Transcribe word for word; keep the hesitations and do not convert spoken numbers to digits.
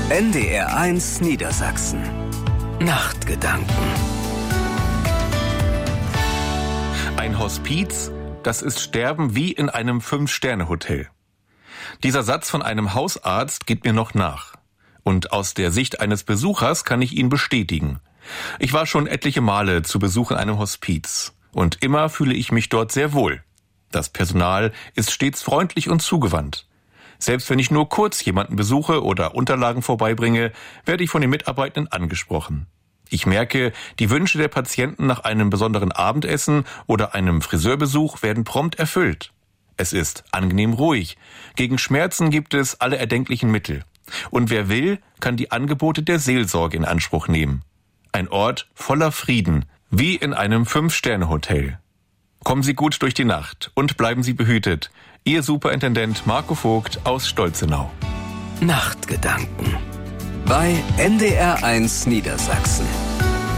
N D R eins Niedersachsen. Nachtgedanken. Ein Hospiz, das ist Sterben wie in einem Fünf-Sterne-Hotel. Dieser Satz von einem Hausarzt geht mir noch nach. Und aus der Sicht eines Besuchers kann ich ihn bestätigen. Ich war schon etliche Male zu Besuch in einem Hospiz. Und immer fühle ich mich dort sehr wohl. Das Personal ist stets freundlich und zugewandt. Selbst wenn ich nur kurz jemanden besuche oder Unterlagen vorbeibringe, werde ich von den Mitarbeitenden angesprochen. Ich merke, die Wünsche der Patienten nach einem besonderen Abendessen oder einem Friseurbesuch werden prompt erfüllt. Es ist angenehm ruhig. Gegen Schmerzen gibt es alle erdenklichen Mittel. Und wer will, kann die Angebote der Seelsorge in Anspruch nehmen. Ein Ort voller Frieden, wie in einem Fünf-Sterne-Hotel. Kommen Sie gut durch die Nacht und bleiben Sie behütet. Ihr Superintendent Marco Vogt aus Stolzenau. Nachtgedanken bei N D R eins Niedersachsen.